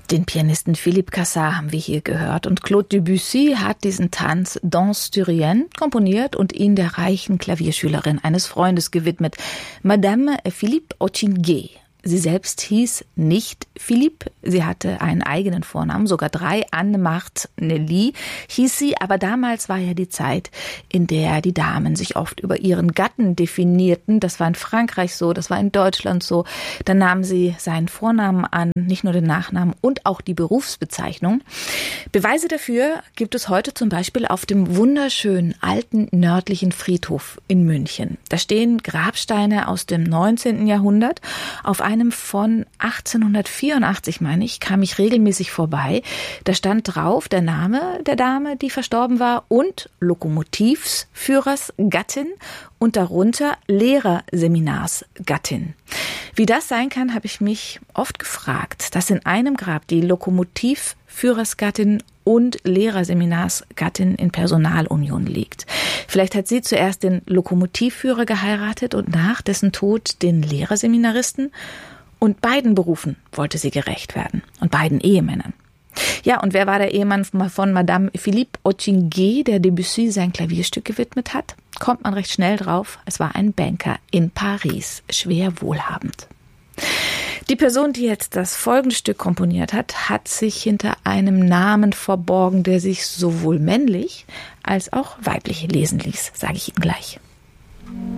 Den Pianisten Philippe Cassar haben wir hier gehört und Claude Debussy hat diesen Tanz Danse Tyrienne komponiert und ihn der reichen Klavierschülerin eines Freundes gewidmet, Madame Philippe Ochinguet. Sie selbst hieß nicht Philippe, sie hatte einen eigenen Vornamen, sogar 3, Anne-Marthe Nelly hieß sie, aber damals war ja die Zeit, in der die Damen sich oft über ihren Gatten definierten. Das war in Frankreich so, das war in Deutschland so. Dann nahmen sie seinen Vornamen an, nicht nur den Nachnamen und auch die Berufsbezeichnung. Beweise dafür gibt es heute zum Beispiel auf dem wunderschönen alten nördlichen Friedhof in München. Da stehen Grabsteine aus dem 19. Jahrhundert. Auf einem von 1884, meine ich, kam ich regelmäßig vorbei. Da stand drauf der Name der Dame, die verstorben war und Lokomotivführers Gattin und darunter Lehrerseminarsgattin. Wie das sein kann, habe ich mich oft gefragt, dass in einem Grab die Lokomotivführersgattin und Lehrerseminarsgattin in Personalunion liegt. Vielleicht hat sie zuerst den Lokomotivführer geheiratet und nach dessen Tod den Lehrerseminaristen. Und beiden Berufen wollte sie gerecht werden und beiden Ehemännern. Ja, und wer war der Ehemann von Madame Philippe Ochinguet, der Debussy sein Klavierstück gewidmet hat? Kommt man recht schnell drauf. Es war ein Banker in Paris, schwer wohlhabend. Die Person, die jetzt das folgende Stück komponiert hat, hat sich hinter einem Namen verborgen, der sich sowohl männlich als auch weiblich lesen ließ, sage ich Ihnen gleich.